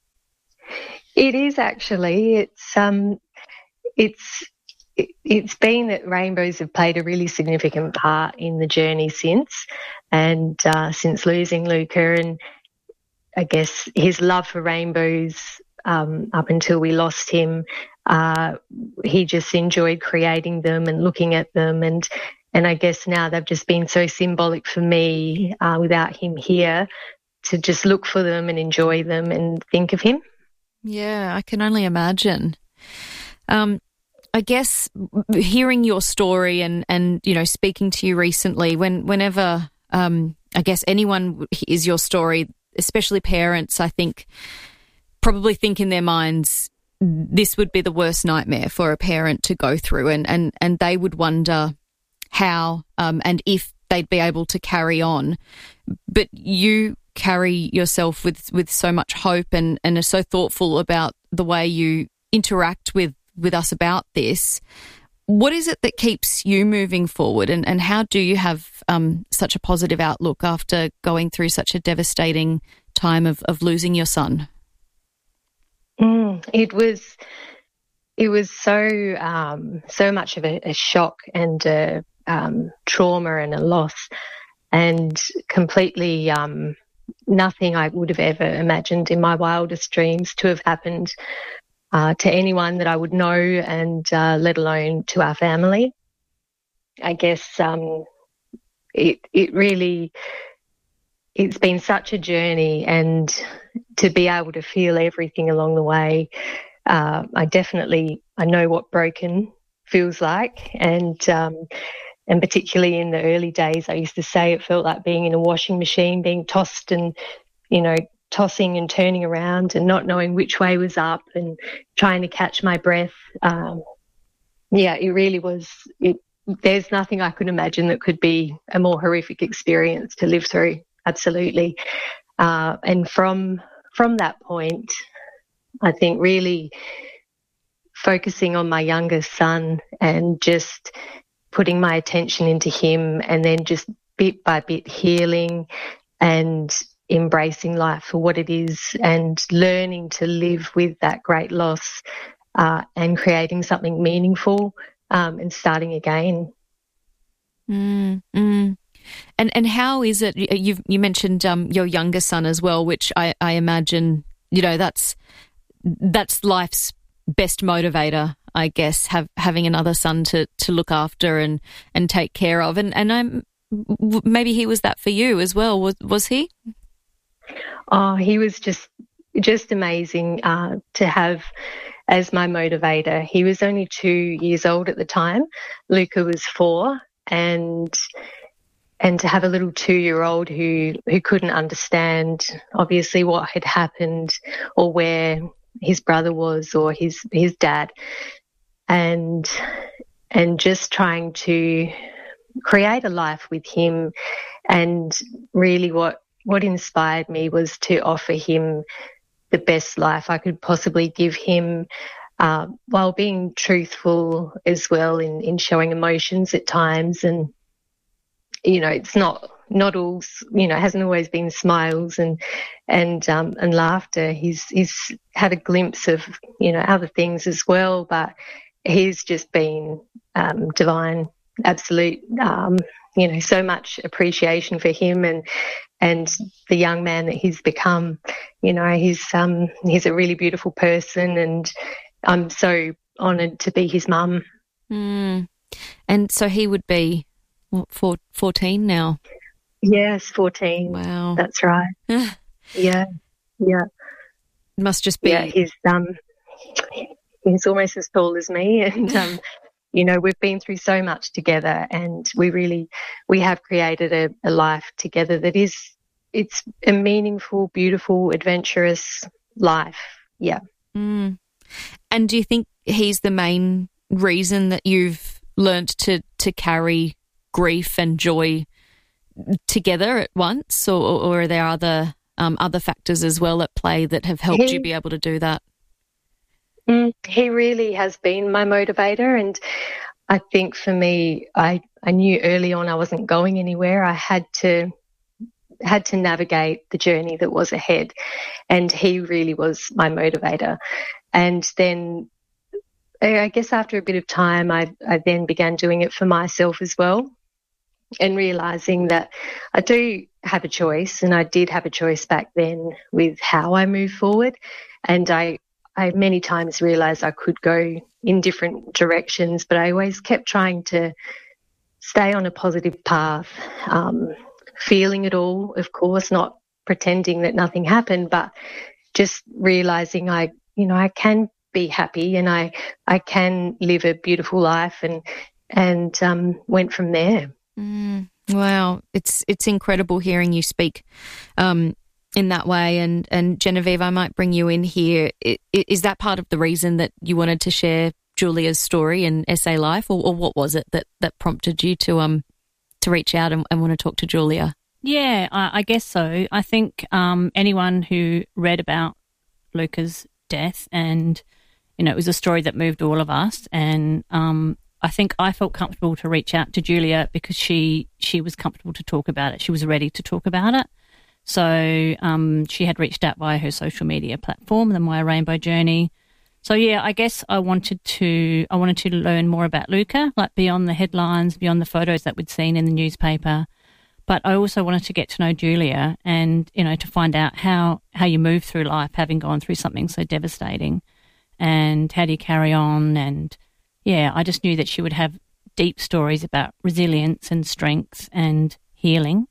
It is actually. It's, um, it's, It's been that rainbows have played a really significant part in the journey since, and uh, since losing Luca, and I guess his love for rainbows um, up until we lost him, uh, he just enjoyed creating them and looking at them, and and I guess now they've just been so symbolic for me uh, without him here to just look for them and enjoy them and think of him. Yeah, I can only imagine. Um. I guess hearing your story and, and you know, speaking to you recently, when whenever um, I guess anyone is your story, especially parents, I think probably think in their minds this would be the worst nightmare for a parent to go through, and, and, and they would wonder how um, and if they'd be able to carry on. But you carry yourself with, with so much hope and, and are so thoughtful about the way you interact with, with us about this. What is it that keeps you moving forward, and, and how do you have um, such a positive outlook after going through such a devastating time of, of losing your son? Mm, it was it was so um, so much of a, a shock and a um, trauma and a loss, and completely um, nothing I would have ever imagined in my wildest dreams to have happened Uh, to anyone that I would know, and uh, let alone to our family. I guess um, it it really, it's been such a journey, and to be able to feel everything along the way, uh, I definitely, I know what broken feels like, and um, and particularly in the early days, I used to say it felt like being in a washing machine, being tossed and, you know, tossing and turning around and not knowing which way was up and trying to catch my breath. Um, yeah, it really was. It, there's nothing I could imagine that could be a more horrific experience to live through. Absolutely. Uh, and from from that point, I think really focusing on my youngest son and just putting my attention into him, and then just bit by bit healing and embracing life for what it is, and learning to live with that great loss, uh, and creating something meaningful, um, and starting again. Mm, mm. And and how is it? You you mentioned um, your younger son as well, which I, I imagine, you know, that's that's life's best motivator, I guess, have having another son to, to look after and, and take care of. And and I'm maybe he was that for you as well. Was was he? Oh, he was just just amazing uh, to have as my motivator. He was only two years old at the time. Luca was four, and and to have a little two-year-old who who couldn't understand obviously what had happened or where his brother was or his his dad, and and just trying to create a life with him, and really what. What inspired me was to offer him the best life I could possibly give him, uh, while being truthful as well in, in showing emotions at times. And, you know, it's not not all, you know, it hasn't always been smiles and and um, and laughter. He's he's had a glimpse of, you know, other things as well, but he's just been um, divine, absolute. Um, you know, so much appreciation for him and and the young man that he's become. You know, he's um he's a really beautiful person, and I'm so honoured to be his mum. Mm. And so he would be what, four, fourteen now? Yes, fourteen. Wow, that's right. yeah, yeah. It must just be. Yeah, he's um he's almost as tall as me, and um. You know, we've been through so much together, and we really, we have created a, a life together that is, it's a meaningful, beautiful, adventurous life. Yeah. Mm. And do you think he's the main reason that you've learnt to, to carry grief and joy together at once, or, or are there other um, other factors as well at play that have helped he, you be able to do that? Mm, he really has been my motivator, and I think for me, I, I knew early on I wasn't going anywhere. I had to had to navigate the journey that was ahead, and he really was my motivator. And then I guess after a bit of time, I, I then began doing it for myself as well, and realising that I do have a choice, and I did have a choice back then with how I move forward, and I I many times realised I could go in different directions, but I always kept trying to stay on a positive path, um, feeling it all, of course, not pretending that nothing happened, but just realising I, you know, I can be happy, and I, I can live a beautiful life, and and um, went from there. Mm, wow, it's it's incredible hearing you speak. Um, in that way. And, and Genevieve, I might bring you in here. It, it, is that part of the reason that you wanted to share Julia's story in S A Life, or, or what was it that, that prompted you to um to reach out and, and want to talk to Julia? Yeah, I, I guess so. I think um, anyone who read about Luca's death, and, you know, it was a story that moved all of us, and um, I think I felt comfortable to reach out to Julia because she she was comfortable to talk about it. She was ready to talk about it. So um, she had reached out via her social media platform, the My Rainbow Journey. So, yeah, I guess I wanted to I wanted to learn more about Luca, like beyond the headlines, beyond the photos that we'd seen in the newspaper. But I also wanted to get to know Julia and, you know, to find out how, how you move through life having gone through something so devastating, and how do you carry on. And, yeah, I just knew that she would have deep stories about resilience and strength and healing.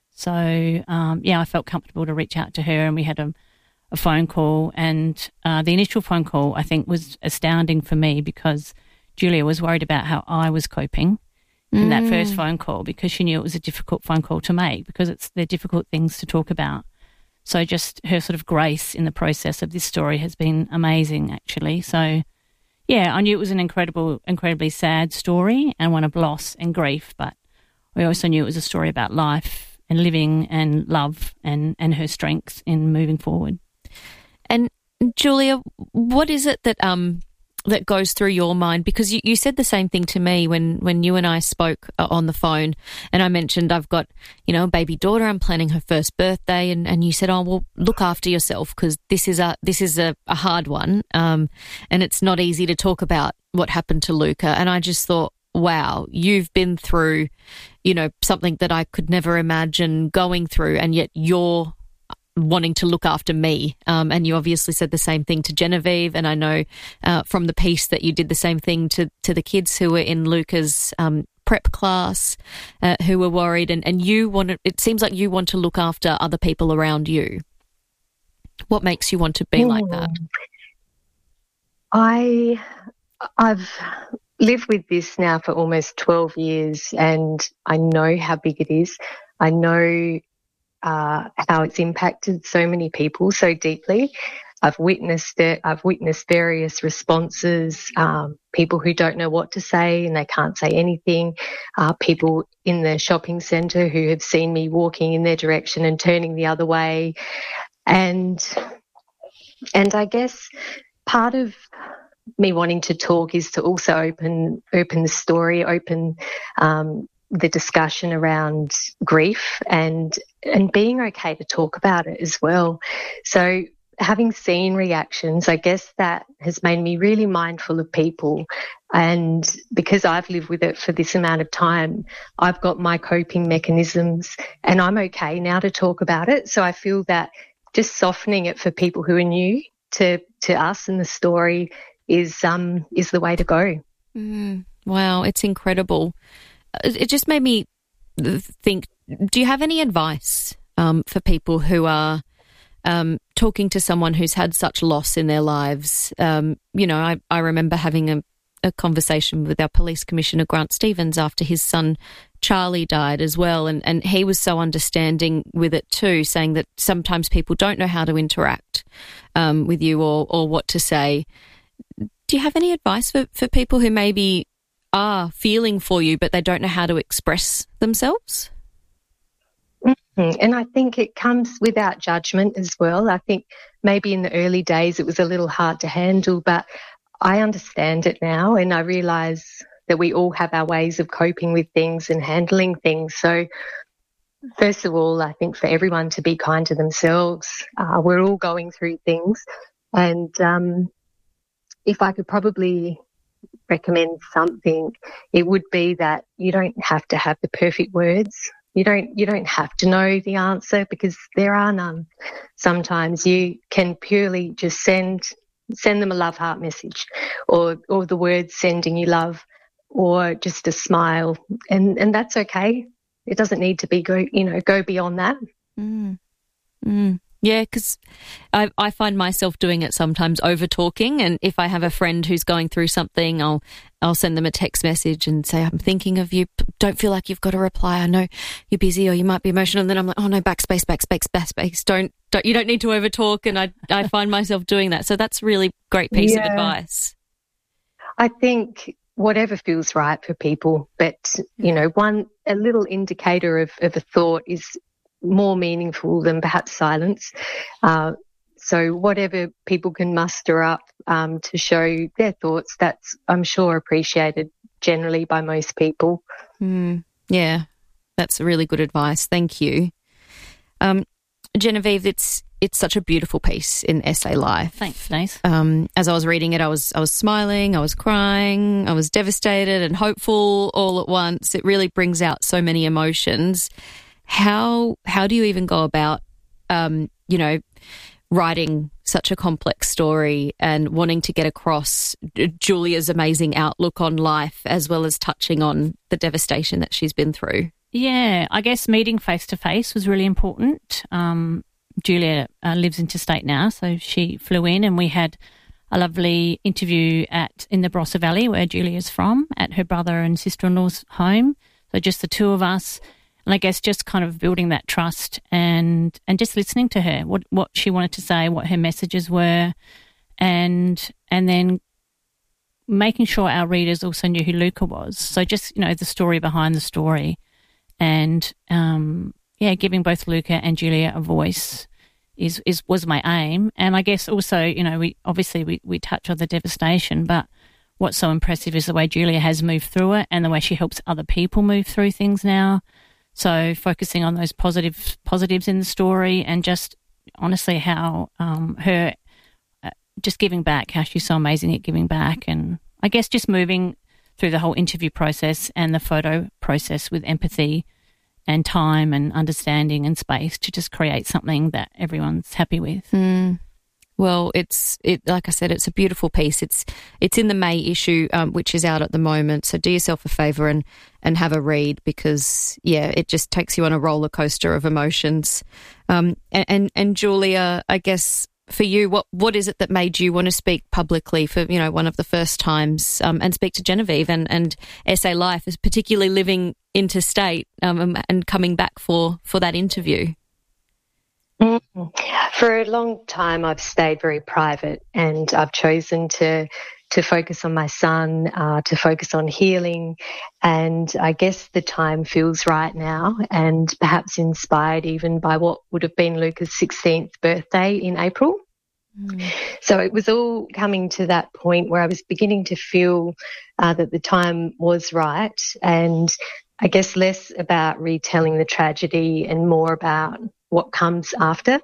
So, um, yeah, I felt comfortable to reach out to her, and we had a a phone call, and uh, the initial phone call I think was astounding for me because Julia was worried about how I was coping in mm. that first phone call, because she knew it was a difficult phone call to make, because it's they're difficult things to talk about. So just her sort of grace in the process of this story has been amazing, actually. So, yeah, I knew it was an incredible, incredibly sad story and one of loss and grief, but we also knew it was a story about life and living and love and, and her strength in moving forward. And Julia, what is it that um that goes through your mind? Because you, you said the same thing to me when, when you and I spoke uh, on the phone, and I mentioned I've got, you know, a baby daughter, I'm planning her first birthday, and, and you said, oh, well, look after yourself because this is a this is a, a hard one, um, and it's not easy to talk about what happened to Luca. And I just thought, wow, you've been through, you know, something that I could never imagine going through, and yet you're wanting to look after me. Um, and you obviously said the same thing to Genevieve, and I know uh, from the piece that you did the same thing to, to the kids who were in Luca's um, prep class uh, who were worried, and, and you want to, it seems like you want to look after other people around you. What makes you want to be mm. like that? I, I've lived with this now for almost twelve years, and I know how big it is. I know Uh, how it's impacted so many people so deeply. I've witnessed it. I've witnessed various responses, um, people who don't know what to say and they can't say anything, uh, people in the shopping centre who have seen me walking in their direction and turning the other way. And, and I guess part of me wanting to talk is to also open, open the story, open, um, the discussion around grief and and being okay to talk about it as well. So having seen reactions, I guess that has made me really mindful of people. And because I've lived with it for this amount of time, I've got my coping mechanisms and I'm okay now to talk about it. So I feel that just softening it for people who are new to, to us and the story is um is the way to go. Mm, wow, it's incredible. It just made me think, do you have any advice um, for people who are um, talking to someone who's had such loss in their lives? Um, you know, I, I remember having a, a conversation with our police commissioner, Grant Stevens, after his son Charlie died as well, and, and he was so understanding with it too, saying that sometimes people don't know how to interact um, with you or, or what to say. Do you have any advice for, for people who maybe are feeling for you, but they don't know how to express themselves? Mm-hmm. And I think it comes without judgment as well. I think maybe in the early days it was a little hard to handle, but I understand it now, and I realise that we all have our ways of coping with things and handling things. So first of all, I think for everyone to be kind to themselves. Uh, we're all going through things, and um, if I could probably recommend something, it would be that you don't have to have the perfect words. You don't you don't have to know the answer because there are none. Sometimes you can purely just send send them a love heart message, or or the words sending you love, or just a smile, and and that's okay. It doesn't need to be go you know go beyond that. Mm. Mm. Yeah, because I, I find myself doing it sometimes, over talking. And if I have a friend who's going through something, I'll I'll send them a text message and say, I'm thinking of you. Don't feel like you've got to reply. I know you're busy or you might be emotional. And then I'm like, oh no, backspace, backspace, backspace. Don't don't you don't need to over talk. And I I find myself doing that. So that's a really great piece yeah. of advice. I think whatever feels right for people, but you know, one a little indicator of, of a thought is more meaningful than perhaps silence. Uh, so whatever people can muster up um, to show their thoughts, that's, I'm sure, appreciated generally by most people. Mm, yeah, that's really good advice. Thank you. Um, Genevieve, it's it's such a beautiful piece in S A Life. Thanks, Denise. Um, as I was reading it, I was I was smiling, I was crying, I was devastated and hopeful all at once. It really brings out so many emotions. How how do you even go about, um, you know, writing such a complex story and wanting to get across Julia's amazing outlook on life as well as touching on the devastation that she's been through? Yeah, I guess meeting face-to-face was really important. Um, Julia uh, lives interstate now, so she flew in and we had a lovely interview at in the Barossa Valley where Julia's from, at her brother and sister-in-law's home. So just the two of us. And I guess just kind of building that trust and, and just listening to her, what what she wanted to say, what her messages were, and and then making sure our readers also knew who Luca was. So just, you know, the story behind the story, and um, yeah, giving both Luca and Julia a voice is is was my aim. And I guess also, you know, we obviously we, we touch on the devastation, but what's so impressive is the way Julia has moved through it and the way she helps other people move through things now. So focusing on those positive positives in the story and just honestly how um, her uh, just giving back, how she's so amazing at giving back, and I guess just moving through the whole interview process and the photo process with empathy and time and understanding and space to just create something that everyone's happy with. Mm. Well, it's it like I said, it's a beautiful piece. It's it's in the May issue, um, which is out at the moment. So do yourself a favour and and have a read because yeah, it just takes you on a roller coaster of emotions. Um, and, and and Julia, I guess for you, what what is it that made you want to speak publicly for you know one of the first times um, and speak to Genevieve and and S A Life, is particularly living interstate um, and coming back for for that interview? For a long time, I've stayed very private, and I've chosen to to focus on my son, uh, to focus on healing, and I guess the time feels right now, and perhaps inspired even by what would have been Luca's sixteenth birthday in April. Mm. So it was all coming to that point where I was beginning to feel uh, that the time was right, and I guess less about retelling the tragedy and more about what comes after.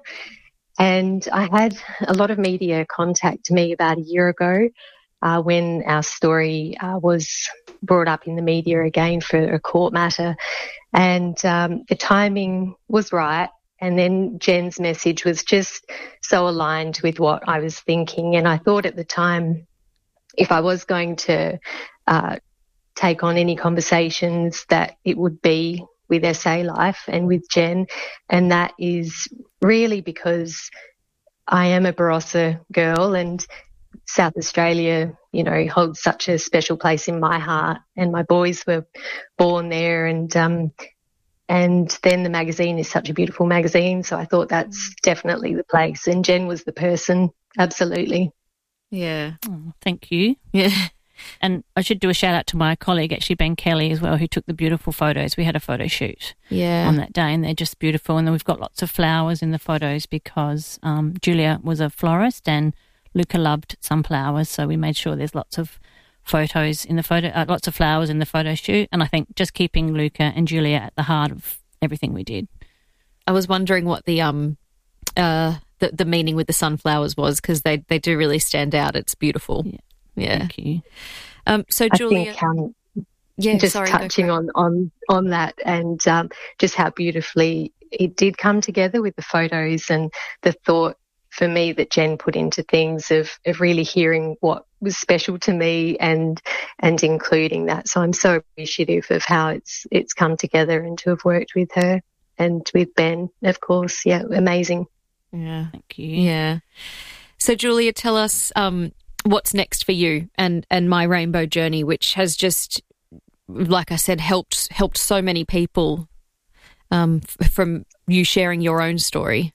And I had a lot of media contact me about a year ago uh, when our story uh, was brought up in the media again for a court matter. And um, the timing was right. And then Jen's message was just so aligned with what I was thinking. And I thought at the time, if I was going to uh, take on any conversations, that it would be with S A Life and with Jen, and that is really because I am a Barossa girl and South Australia, you know, holds such a special place in my heart, and my boys were born there, and um, and then the magazine is such a beautiful magazine, so I thought that's definitely the place, and Jen was the person, absolutely. Yeah. Oh, thank you. Yeah. And I should do a shout out to my colleague, actually Ben Kelly as well, who took the beautiful photos. We had a photo shoot yeah. on that day, and they're just beautiful. And then we've got lots of flowers in the photos because um, Julia was a florist and Luca loved sunflowers, so we made sure there's lots of photos in the photo, uh, lots of flowers in the photo shoot. And I think just keeping Luca and Julia at the heart of everything we did. I was wondering what the um uh the, the meaning with the sunflowers was, because they they do really stand out. It's beautiful. Yeah. Yeah. Thank you. Um, so, Julia, I think, um, yeah, just sorry, touching on, on, on that and um, just how beautifully it did come together with the photos and the thought for me that Jen put into things of, of really hearing what was special to me and and including that. So I'm so appreciative of how it's it's come together and to have worked with her and with Ben, of course. Yeah, amazing. Yeah. Thank you. Yeah. So, Julia, tell us um, what's next for you and, and My Rainbow Journey, which has just, like I said, helped helped so many people um, f- from you sharing your own story.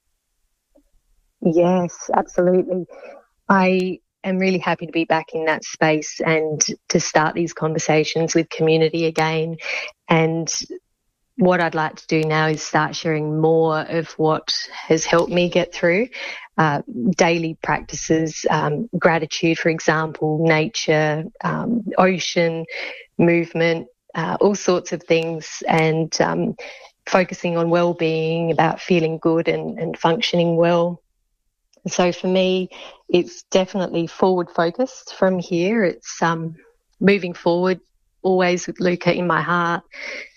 Yes, absolutely. I am really happy to be back in that space and to start these conversations with community again. And what I'd like to do now is start sharing more of what has helped me get through uh, daily practices, um, gratitude, for example, nature, um, ocean, movement, uh, all sorts of things, and um, focusing on well-being, about feeling good and, and functioning well. So for me, it's definitely forward-focused from here. It's um, moving forward, always with Luca in my heart,